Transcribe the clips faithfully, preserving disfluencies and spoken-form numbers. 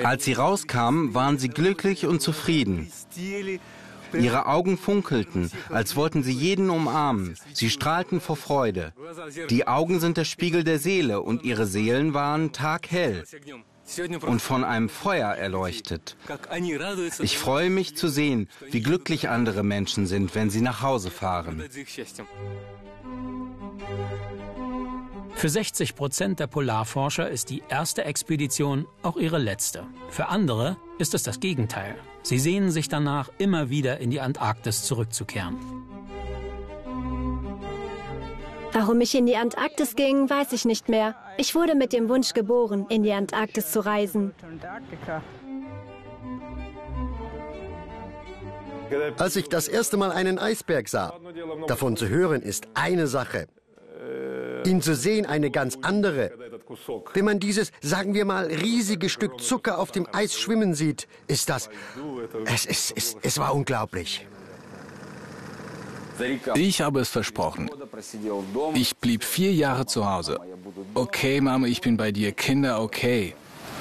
Als sie rauskamen, waren sie glücklich und zufrieden. Ihre Augen funkelten, als wollten sie jeden umarmen. Sie strahlten vor Freude. Die Augen sind der Spiegel der Seele und ihre Seelen waren taghell und von einem Feuer erleuchtet. Ich freue mich zu sehen, wie glücklich andere Menschen sind, wenn sie nach Hause fahren. Für sechzig Prozent der Polarforscher ist die erste Expedition auch ihre letzte. Für andere ist es das Gegenteil. Sie sehnen sich danach, immer wieder in die Antarktis zurückzukehren. Warum ich in die Antarktis ging, weiß ich nicht mehr. Ich wurde mit dem Wunsch geboren, in die Antarktis zu reisen. Als ich das erste Mal einen Eisberg sah, davon zu hören ist eine Sache. Ihn zu sehen eine ganz andere. Wenn man dieses, sagen wir mal, riesige Stück Zucker auf dem Eis schwimmen sieht, ist das... Es, es, es, es war unglaublich. Ich habe es versprochen. Ich blieb vier Jahre zu Hause. Okay, Mama, ich bin bei dir. Kinder, okay.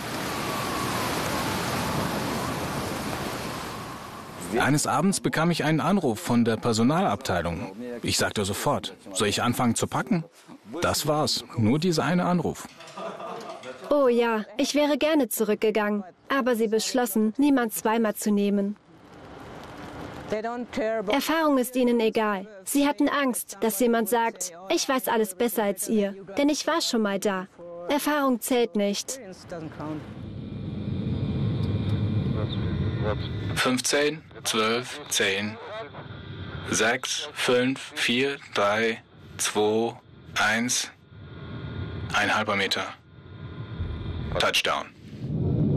Eines Abends bekam ich einen Anruf von der Personalabteilung. Ich sagte sofort, soll ich anfangen zu packen? Das war's, nur dieser eine Anruf. Oh ja, ich wäre gerne zurückgegangen. Aber sie beschlossen, niemand zweimal zu nehmen. Erfahrung ist ihnen egal. Sie hatten Angst, dass jemand sagt, ich weiß alles besser als ihr, denn ich war schon mal da. Erfahrung zählt nicht. fünfzehn, zwölf, zehn, sechs, fünf, vier, drei, zwei, eins, ein halber Meter. Touchdown.